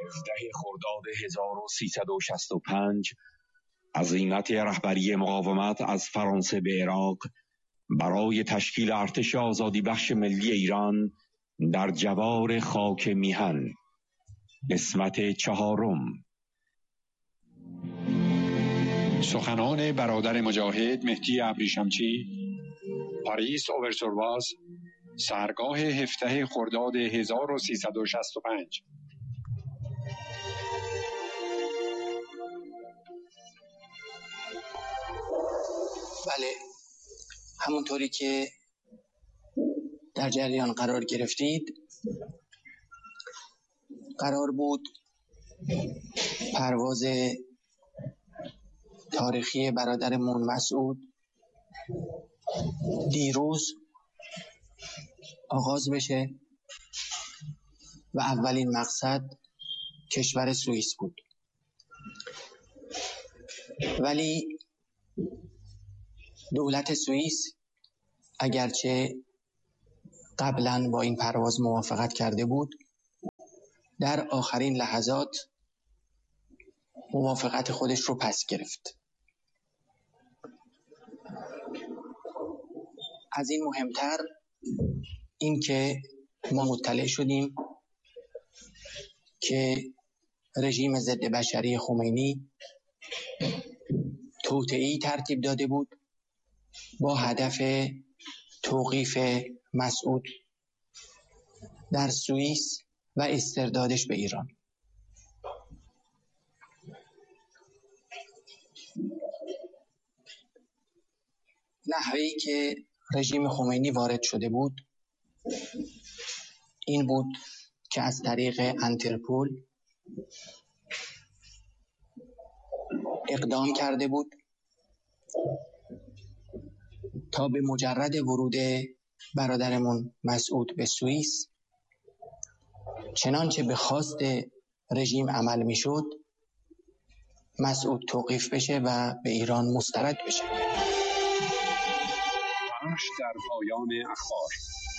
خرداد 1365 عزیمت رهبری مقاومت از فرانسه به عراق برای تشکیل ارتش آزادی بخش ملی ایران در جوار خاک میهن. قسمت 4. سخنان برادر مجاهد مهدی ابریشمچی، پاریس اوورسورواز، سحرگاه 17 خرداد 1365. بله، همونطوری که در جریان قرار گرفتید، قرار بود پرواز تاریخی برادرمون مسعود دیروز آغاز بشه و اولین مقصد کشور سوئیس بود. ولی دولت سوئیس اگرچه قبلا با این پرواز موافقت کرده بود، در آخرین لحظات موافقت خودش رو پس گرفت. از این مهمتر این که ما مطلع شدیم که رژیم ضد بشری خمینی توطئه‌ای ترتیب داده بود با هدف توقیف مسعود در سوئیس و استردادش به ایران. نحوهی که رژیم خمینی وارد شده بود این بود که از طریق انترپول اقدام کرده بود تا به مجرد ورود برادرمون مسعود به سوئیس، چنانچه به خواست رژیم عمل میشد، مسعود توقیف بشه و به ایران مسترد بشه. در پایان اخبار.